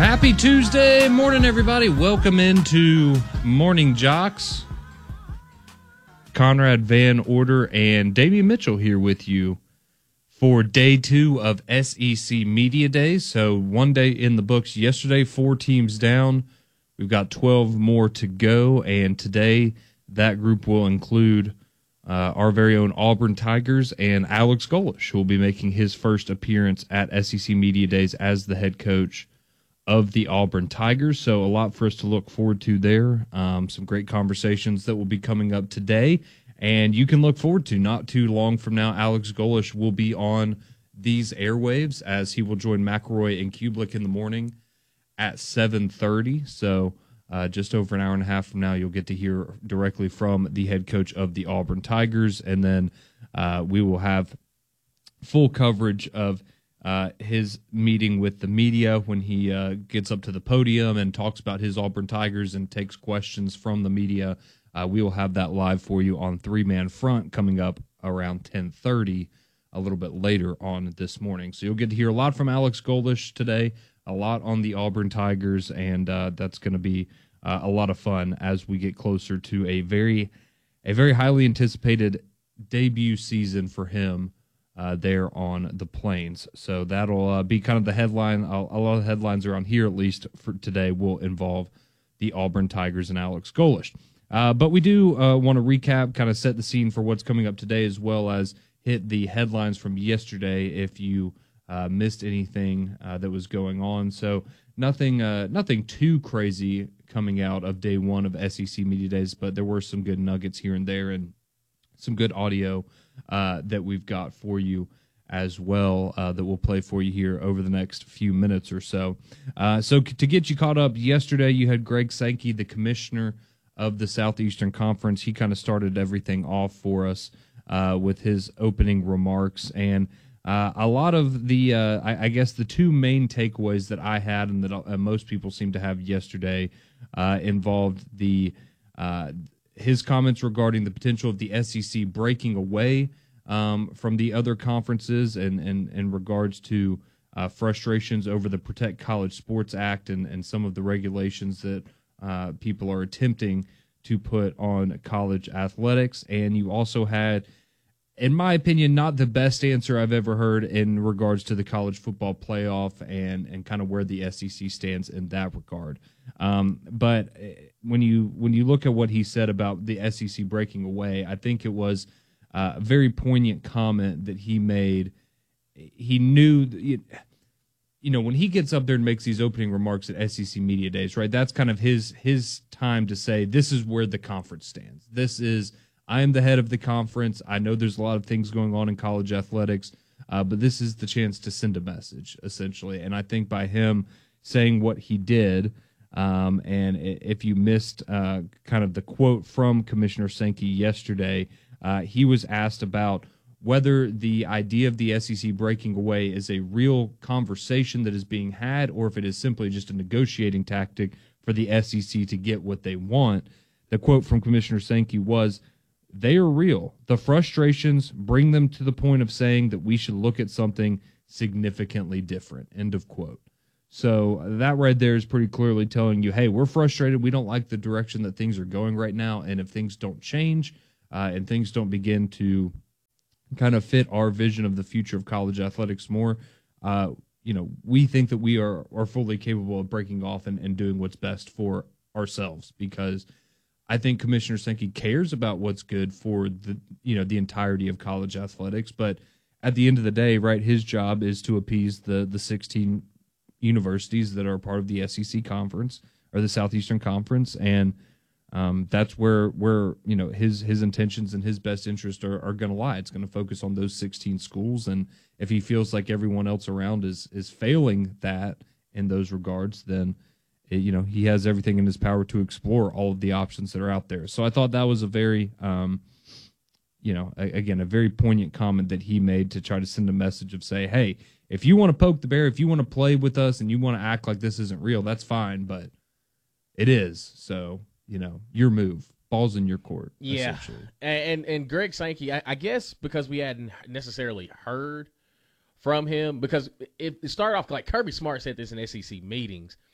Happy Tuesday morning, everybody. Welcome into Morning Jocks. Conrad Van Order and Damian Mitchell here with you for day 2 of SEC Media Days. So one day in the books yesterday, 4 teams down. We've got 12 more to go, and today that group will include our very own Auburn Tigers and Alex Golesh, who will be making his first appearance at SEC Media Days as the head coach of the Auburn Tigers. So a lot for us to look forward to there. Some great conversations that will be coming up today, and you can look forward to not too long from now. Alex Golesh will be on these airwaves as he will join McElroy and Kublik in the morning at 7:30. So just over an hour and a half from now, you'll get to hear directly from the head coach of the Auburn Tigers, and then we will have full coverage of his meeting with the media when he gets up to the podium and talks about his Auburn Tigers and takes questions from the media. We will have that live for you on Three Man Front coming up around 10:30, a little bit later on this morning. So you'll get to hear a lot from Alex Golesh today, a lot on the Auburn Tigers, and that's going to be a lot of fun as we get closer to a very highly anticipated debut season for him there on the Plains. So that'll be kind of the headline. A lot of the headlines around here, at least for today, will involve the Auburn Tigers and Alex Golesh. But we do want to recap, kind of set the scene for what's coming up today, as well as hit the headlines from yesterday if you missed anything that was going on. So nothing too crazy coming out of day 1 of SEC Media Days, but there were some good nuggets here and there and some good audio that we've got for you as well that we'll play for you here over the next few minutes or so. So to get you caught up, yesterday you had Greg Sankey, the commissioner of the Southeastern Conference. He kind of started everything off for us with his opening remarks, and a lot of the, I guess the 2 main takeaways that I had and that most people seem to have yesterday involved his comments regarding the potential of the SEC breaking away from the other conferences and in regards to frustrations over the Protect College Sports Act and some of the regulations that people are attempting to put on college athletics. And you also had, in my opinion, not the best answer I've ever heard in regards to the college football playoff and kind of where the SEC stands in that regard. But when you look at what he said about the SEC breaking away, I think it was a very poignant comment that he made. He knew, when he gets up there and makes these opening remarks at SEC Media Days, right? That's kind of his time to say, this is where the conference stands. I am the head of the conference. I know there's a lot of things going on in college athletics, but this is the chance to send a message, essentially. And I think by him saying what he did, and if you missed kind of the quote from Commissioner Sankey yesterday, he was asked about whether the idea of the SEC breaking away is a real conversation that is being had or if it is simply just a negotiating tactic for the SEC to get what they want. The quote from Commissioner Sankey was, "They are real. The frustrations bring them to the point of saying that we should look at something significantly different." End of quote. So that right there is pretty clearly telling you, hey, we're frustrated. We don't like the direction that things are going right now. And if things don't change and things don't begin to kind of fit our vision of the future of college athletics more, we think that we are fully capable of breaking off and doing what's best for ourselves, because I think Commissioner Sankey cares about what's good for the entirety of college athletics. But at the end of the day, right, his job is to appease the 16 universities that are part of the SEC conference or the Southeastern Conference, and that's where his intentions and his best interest are going to lie. It's going to focus on those 16 schools, and if he feels like everyone else around is failing that in those regards, then he has everything in his power to explore all of the options that are out there. So I thought that was a very a very poignant comment that he made to try to send a message of say, hey, if you want to poke the bear, if you want to play with us and you want to act like this isn't real, that's fine, but it is. So, your move. Ball's in your court. Yeah. And Greg Sankey, I guess because we hadn't necessarily heard from him, because it started off like Kirby Smart said this in SEC meetings.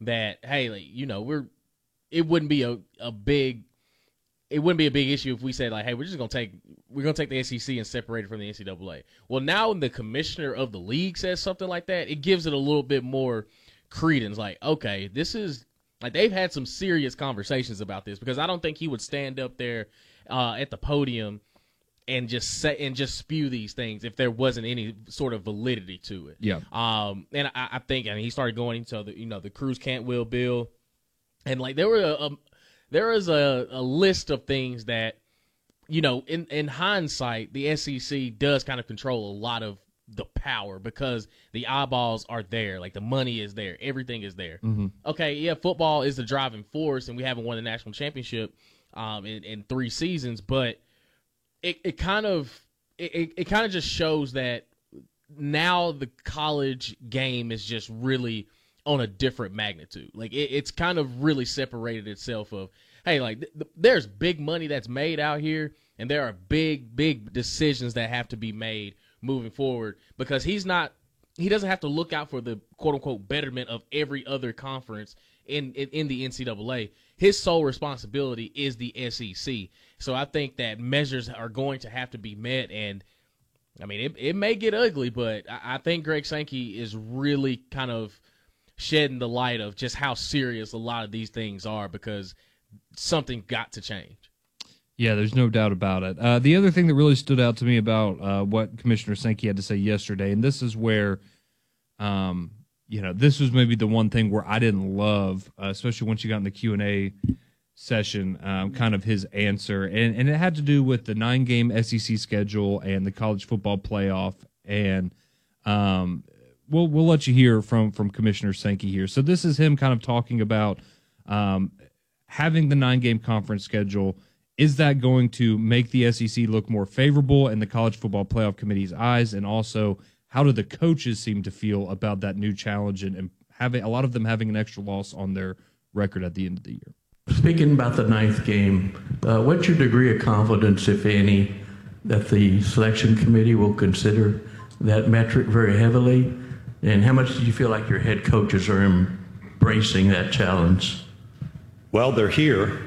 that, hey, like, it wouldn't be a big issue if we said, like, hey, we're gonna take the SEC and separate it from the NCAA. Well, now when the commissioner of the league says something like that, it gives it a little bit more credence. Like, okay, this is like they've had some serious conversations about this, because I don't think he would stand up there at the podium and just spew these things if there wasn't any sort of validity to it. Yeah. And I think, he started going into the Cruz Cantwell bill, and like there was a list of things that, in hindsight, the SEC does kind of control a lot of the power, because the eyeballs are there, like the money is there, everything is there. Mm-hmm. Okay, yeah, football is the driving force, and we haven't won the national championship in 3 seasons, but it kind of just shows that now the college game is just really on a different magnitude. Like it's kind of really separated itself of, hey, like there's big money that's made out here, and there are big decisions that have to be made moving forward, because he doesn't have to look out for the quote unquote betterment of every other conference in the NCAA. His sole responsibility is the SEC. So I think that measures are going to have to be met, and I mean it may get ugly, but I think Greg Sankey is really kind of shedding the light of just how serious a lot of these things are, because something got to change. Yeah, there's no doubt about it. The other thing that really stood out to me about what Commissioner Sankey had to say yesterday, and this is where, this was maybe the one thing where I didn't love, especially once you got in the Q&A session, kind of his answer, and it had to do with the 9-game SEC schedule and the college football playoff, and we'll let you hear from Commissioner Sankey here. So this is him kind of talking about having the 9-game conference schedule. Is that going to make the SEC look more favorable in the College Football Playoff Committee's eyes? And also, how do the coaches seem to feel about that new challenge and having a lot of them having an extra loss on their record at the end of the year? Speaking about the 9th game, what's your degree of confidence, if any, that the selection committee will consider that metric very heavily? And how much do you feel like your head coaches are embracing that challenge? Well, they're here.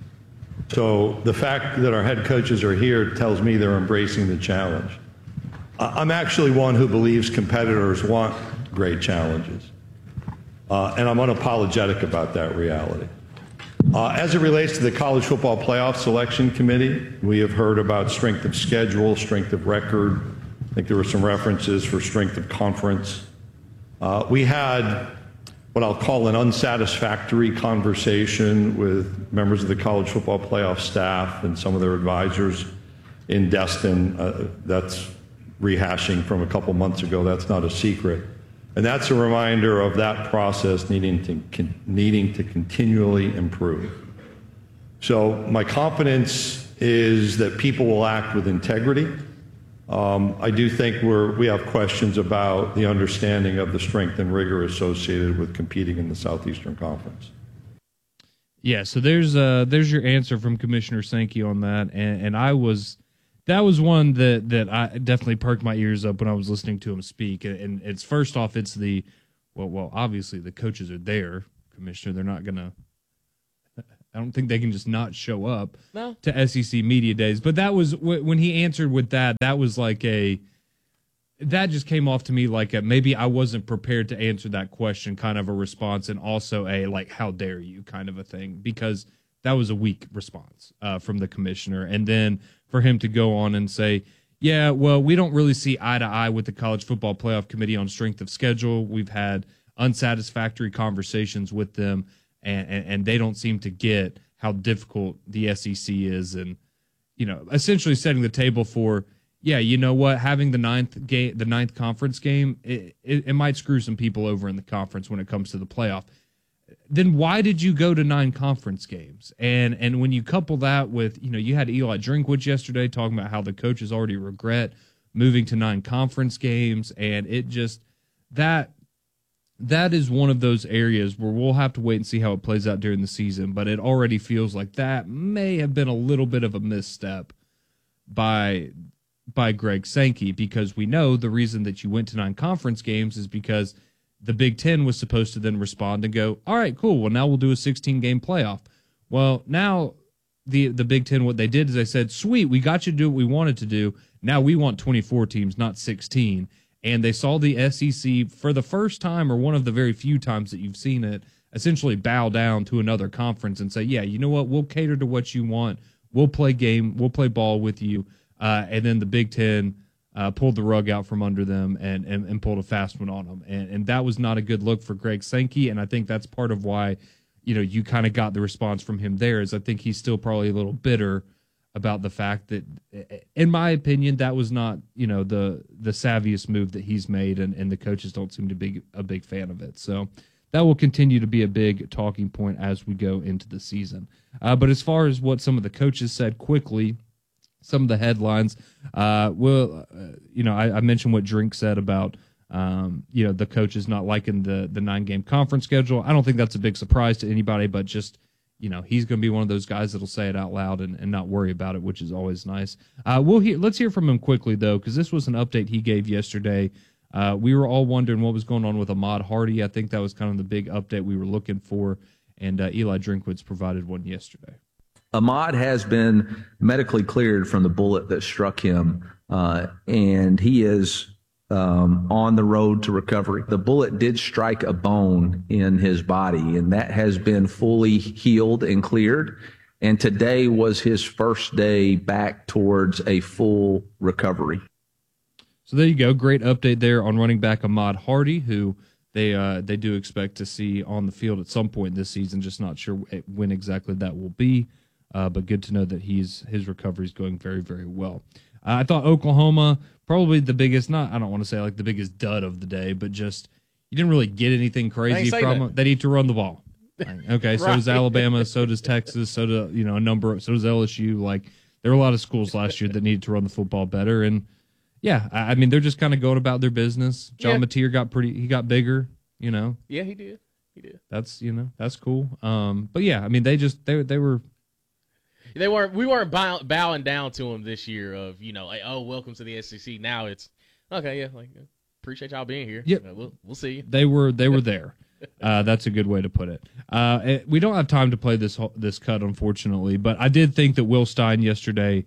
So the fact that our head coaches are here tells me they're embracing the challenge. I'm actually one who believes competitors want great challenges. And I'm unapologetic about that reality. As it relates to the College Football Playoff Selection Committee, we have heard about strength of schedule, strength of record. I think there were some references for strength of conference. We had what I'll call an unsatisfactory conversation with members of the College Football Playoff staff and some of their advisors in Destin. That's rehashing from a couple months ago. That's not a secret. And that's a reminder of that process needing to continually improve. So my confidence is that people will act with integrity. I do think we have questions about the understanding of the strength and rigor associated with competing in the Southeastern Conference. Yeah, so there's your answer from Commissioner Sankey on that, and that was one that I definitely perked my ears up when I was listening to him speak. And it's first off, it's well, obviously the coaches are there, Commissioner. They're not gonna. I don't think they can just not show up to SEC Media Days. But that was when he answered with that. That was like that just came off to me like maybe I wasn't prepared to answer that question kind of a response, and also like how dare you kind of a thing, because that was a weak response from the commissioner. And then for him to go on and say, yeah, well, we don't really see eye to eye with the College Football Playoff Committee on strength of schedule. We've had unsatisfactory conversations with them, and they don't seem to get how difficult the SEC is, and essentially setting the table for, yeah, you know what, having the ninth conference game, it might screw some people over in the conference when it comes to the playoff. Then why did you go to 9 conference games? And when you couple that with, you had Eli Drinkwitz yesterday talking about how the coaches already regret moving to 9 conference games, and it just that is one of those areas where we'll have to wait and see how it plays out during the season, but it already feels like that may have been a little bit of a misstep by Greg Sankey, because we know the reason that you went to 9 conference games is because the Big Ten was supposed to then respond and go, all right, cool. Well, now we'll do a 16-game playoff. Well, now the Big Ten, what they did is they said, sweet, we got you to do what we wanted to do. Now we want 24 teams, not 16. And they saw the SEC for the first time, or one of the very few times that you've seen it, essentially bow down to another conference and say, yeah, you know what, we'll cater to what you want. We'll play ball with you. And then the Big Ten pulled the rug out from under them and pulled a fast one on them. And that was not a good look for Greg Sankey. And I think that's part of why, you kind of got the response from him there, is I think he's still probably a little bitter about the fact that, in my opinion, that was not, the savviest move that he's made, and the coaches don't seem to be a big fan of it. So that will continue to be a big talking point as we go into the season. But as far as what some of the coaches said quickly, some of the headlines, I mentioned what Drink said about, the coaches not liking the 9-game conference schedule. I don't think that's a big surprise to anybody, but just, he's going to be one of those guys that'll say it out loud and not worry about it, which is always nice. Let's hear from him quickly, though, because this was an update he gave yesterday. We were all wondering what was going on with Ahmad Hardy. I think that was kind of the big update we were looking for, and Eli Drinkwitz provided one yesterday. Ahmad has been medically cleared from the bullet that struck him, and he is on the road to recovery. The bullet did strike a bone in his body, and that has been fully healed and cleared. And today was his first day back towards a full recovery. So there you go. Great update there on running back Ahmad Hardy, who they do expect to see on the field at some point this season. Just not sure when exactly that will be. But good to know that his recovery is going very, very well. I thought Oklahoma, probably the biggest, I don't want to say like the biggest dud of the day, but just you didn't really get anything crazy from them. They need to run the ball. Okay, so does Alabama, so does Texas, so does so does LSU. Like, there were a lot of schools last year that needed to run the football better, and yeah, I mean they're just kind of going about their business. John Mateer got bigger, Yeah, he did. That's that's cool. But yeah, I mean they were. We weren't bowing down to them this year of, welcome to the SEC. Now it's, okay, yeah, appreciate y'all being here. Yep. We'll see you. They were there. That's a good way to put it. We don't have time to play this cut, unfortunately, but I did think that Will Stein yesterday,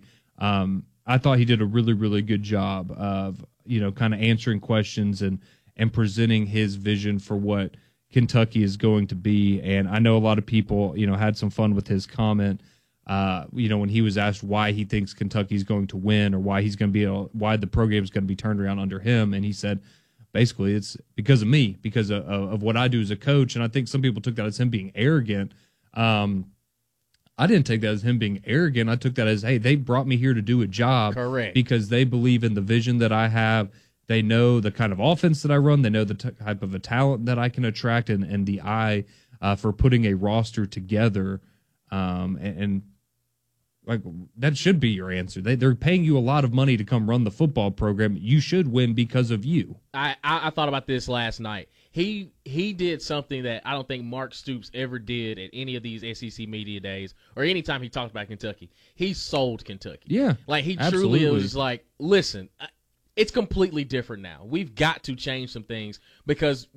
I thought he did a really, really good job of, kind of answering questions and presenting his vision for what Kentucky is going to be. And I know a lot of people, had some fun with his comment. When he was asked why he thinks Kentucky's going to win or why why the program is going to be turned around under him, and he said, basically, it's because of me, because of what I do as a coach. And I think some people took that as him being arrogant. I didn't take that as him being arrogant. I took that as, hey, they brought me here to do a job. Correct. Because they believe in the vision that I have. They know the kind of offense that I run. They know the type of a talent that I can attract and the eye for putting a roster together. And like, that should be your answer. They're paying you a lot of money to come run the football program. You should win because of you. I thought about this last night. He did something that I don't think Mark Stoops ever did at any of these SEC media days or anytime he talked about Kentucky. He sold Kentucky. Yeah, like he absolutely. Truly was like, listen, it's completely different now. We've got to change some things because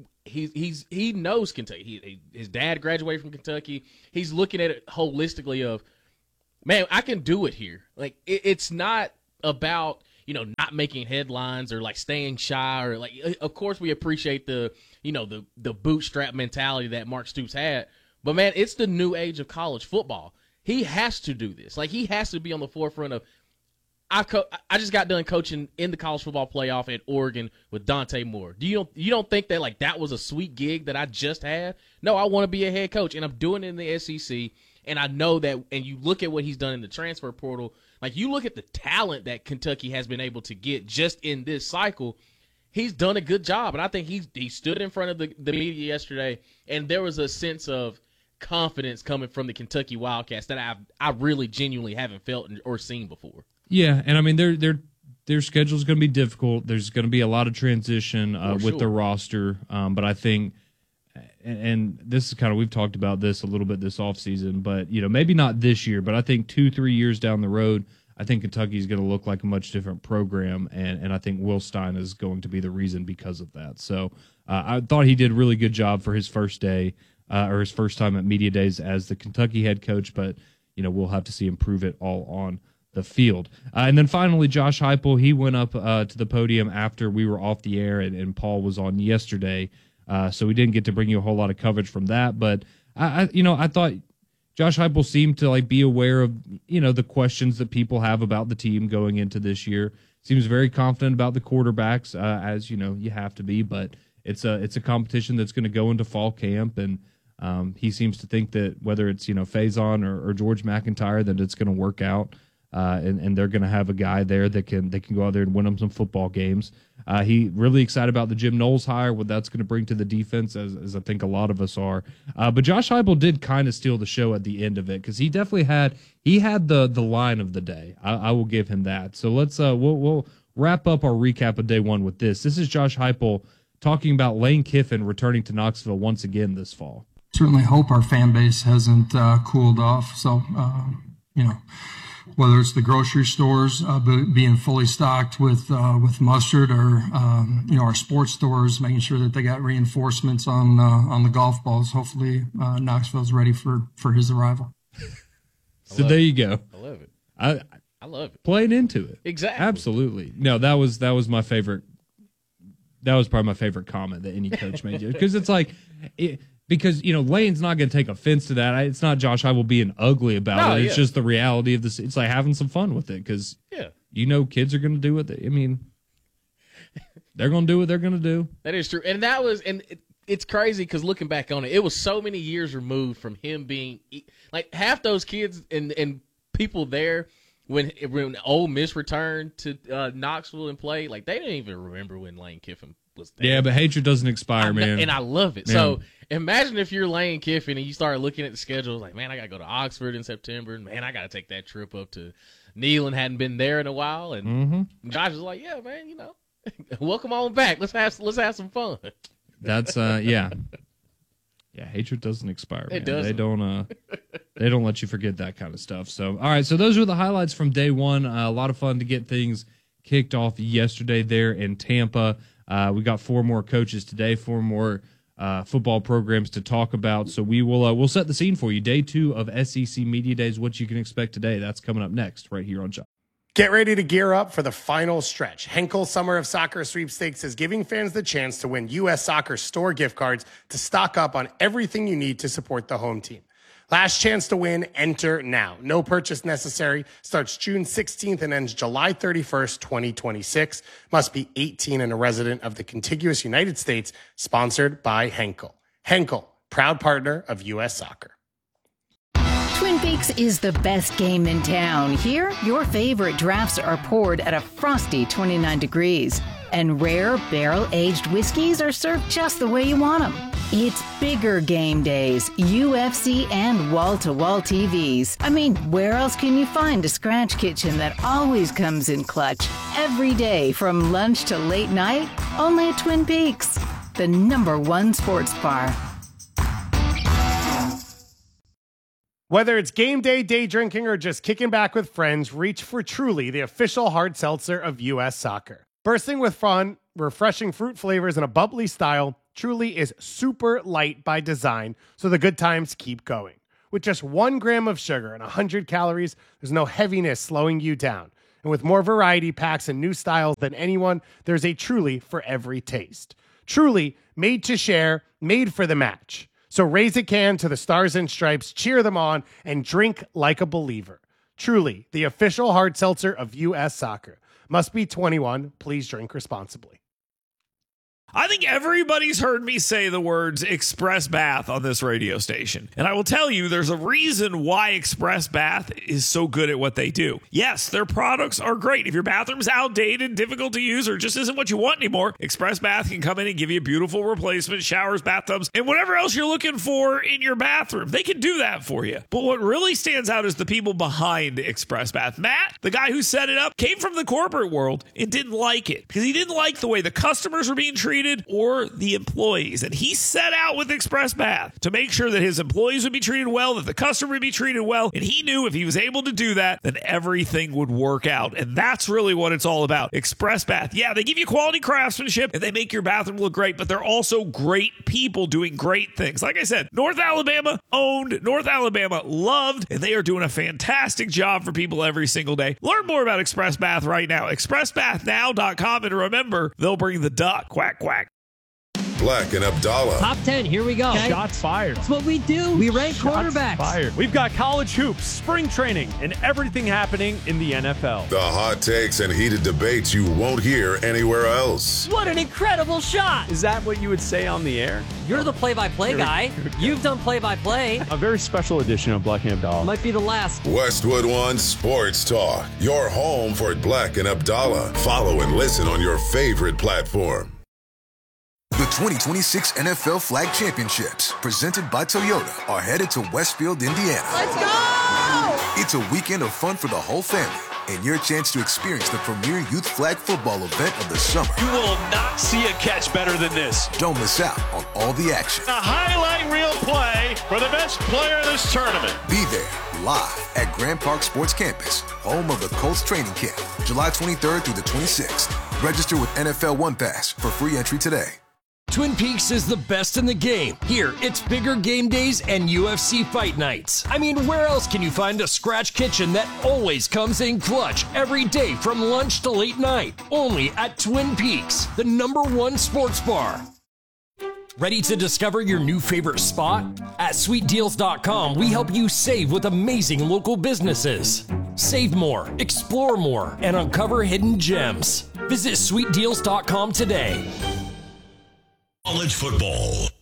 he knows Kentucky. His dad graduated from Kentucky. He's looking at it holistically of, man, I can do it here. Like, it's not about, not making headlines or like staying shy or like, of course we appreciate the bootstrap mentality that Mark Stoops had, but man, it's the new age of college football. He has to do this. Like, he has to be on the forefront of, I just got done coaching in the college football playoff at Oregon with Dante Moore. You don't think that like that was a sweet gig that I just had? No, I want to be a head coach, and I'm doing it in the SEC. And I know that, and you look at what he's done in the transfer portal, like you look at the talent that Kentucky has been able to get just in this cycle, he's done a good job. And I think he stood in front of the media yesterday, and there was a sense of confidence coming from the Kentucky Wildcats that I really genuinely haven't felt or seen before. Yeah, and I mean their schedule is going to be difficult. There's going to be a lot of transition with the roster, but I think, and this is kind of, we've talked about this a little bit this offseason, but maybe not this year, but I think 2-3 years down the road, I think Kentucky's going to look like a much different program, and I think Will Stein is going to be the reason because of that. So I thought he did a really good job for his first day or his first time at Media Days as the Kentucky head coach, but we'll have to see him prove it all on the field. And then finally, Josh Heupel, he went up to the podium after we were off the air and Paul was on yesterday, so we didn't get to bring you a whole lot of coverage from that, but I thought Josh Heupel seemed to be aware of, the questions that people have about the team going into this year. Seems very confident about the quarterbacks, as you have to be, but it's a competition that's going to go into fall camp, and he seems to think that whether it's, Faison or George McIntyre, that it's going to work out. And they're going to have a guy there that can go out there and win them some football games. He really excited about the Jim Knowles hire, what that's going to bring to the defense, as I think a lot of us are. But Josh Heupel did kind of steal the show at the end of it because he definitely had the line of the day. I will give him that. So let's we'll wrap up our recap of day one with this. This is Josh Heupel talking about Lane Kiffin returning to Knoxville once again this fall. Certainly hope our fan base hasn't cooled off. So whether it's the grocery stores being fully stocked with mustard, or our sports stores making sure that they got reinforcements on the golf balls. Hopefully, Knoxville's ready for his arrival. So there you go. I love it. I love it. Playing into it. Exactly. Absolutely. No, that was my favorite. That was probably my favorite comment that any coach made, because it's like. Because, Lane's not going to take offense to that. It's not Josh Heupel being ugly about it. It's just the reality of this. It's like having some fun with it because, kids are going to do what they're going to do what they're going to do. That is true. And it's crazy because looking back on it, it was so many years removed from him being like half those kids and people there when Ole Miss returned to Knoxville and played, like they didn't even remember when Lane Kiffin was there. Yeah, but hatred doesn't expire, man. And I love it. Man. So imagine if you're Lane Kiffin and you start looking at the schedule, like, man, I got to go to Oxford in September, and man, I got to take that trip up to Neyland. Hadn't been there in a while, and Josh was like, yeah, man, welcome on back. Let's have some fun. That's yeah. Hatred doesn't expire. Man. It doesn't. They don't let you forget that kind of stuff. So, all right. So those were the highlights from day one. A lot of fun to get things kicked off yesterday there in Tampa. We got 4 more coaches today, 4 more football programs to talk about. So we'll set the scene for you. Day 2 of SEC Media Days, what you can expect today. That's coming up next right here on Shop. Get ready to gear up for the final stretch. Henkel Summer of Soccer Sweepstakes is giving fans the chance to win U.S. Soccer store gift cards to stock up on everything you need to support the home team. Last chance to win, enter now. No purchase necessary. Starts June 16th and ends July 31st, 2026. Must be 18 and a resident of the contiguous United States. Sponsored by Henkel. Henkel, proud partner of U.S. Soccer. Twin Peaks is the best game in town. Here, your favorite drafts are poured at a frosty 29 degrees. And rare barrel-aged whiskeys are served just the way you want them. It's bigger game days, UFC, and wall-to-wall TVs. I mean, where else can you find a scratch kitchen that always comes in clutch? Every day, from lunch to late night, only at Twin Peaks, the #1 sports bar. Whether it's game day, day drinking, or just kicking back with friends, reach for Truly, the official hard seltzer of U.S. Soccer. Bursting with fun, refreshing fruit flavors, and a bubbly style, Truly is super light by design, so the good times keep going. With just 1 gram of sugar and 100 calories, there's no heaviness slowing you down. And with more variety packs and new styles than anyone, there's a Truly for every taste. Truly, made to share, made for the match. So raise a can to the Stars and Stripes, cheer them on, and drink like a believer. Truly, the official hard seltzer of U.S. Soccer. Must be 21. Please drink responsibly. I think everybody's heard me say the words Express Bath on this radio station. And I will tell you, there's a reason why Express Bath is so good at what they do. Yes, their products are great. If your bathroom's outdated, difficult to use, or just isn't what you want anymore, Express Bath can come in and give you beautiful replacement showers, bathtubs, and whatever else you're looking for in your bathroom. They can do that for you. But what really stands out is the people behind Express Bath. Matt, the guy who set it up, came from the corporate world and didn't like it because he didn't like the way the customers were being treated treated or the employees. And he set out with Express Bath to make sure that his employees would be treated well, that the customer would be treated well. And he knew if he was able to do that, then everything would work out. And that's really what it's all about. Express Bath. Yeah, they give you quality craftsmanship and they make your bathroom look great, but they're also great people doing great things. Like I said, North Alabama owned, North Alabama loved, and they are doing a fantastic job for people every single day. Learn more about Express Bath right now. ExpressBathNow.com, and remember, they'll bring the duck. Quack, quack. Black and Abdallah. Top 10, here we go. Okay. Shots fired. That's what we do. We rank quarterbacks. Fired. We've got college hoops, spring training, and everything happening in the NFL. The hot takes and heated debates you won't hear anywhere else. What an incredible shot. Is that what you would say on the air? You're the play-by-play guy. You've done play-by-play. A very special edition of Black and Abdallah. Might be the last. Westwood One Sports Talk. Your home for Black and Abdallah. Follow and listen on your favorite platform. The 2026 NFL Flag Championships, presented by Toyota, are headed to Westfield, Indiana. Let's go! It's a weekend of fun for the whole family and your chance to experience the premier youth flag football event of the summer. You will not see a catch better than this. Don't miss out on all the action. A highlight reel play for the best player of this tournament. Be there live at Grand Park Sports Campus, home of the Colts training camp, July 23rd through the 26th. Register with NFL One Pass for free entry today. Twin Peaks is the best in the game. Here, it's bigger game days and UFC fight nights. I mean, where else can you find a scratch kitchen that always comes in clutch every day from lunch to late night? Only at Twin Peaks, the #1 sports bar. Ready to discover your new favorite spot? At SweetDeals.com, we help you save with amazing local businesses. Save more, explore more, and uncover hidden gems. Visit SweetDeals.com today. College football.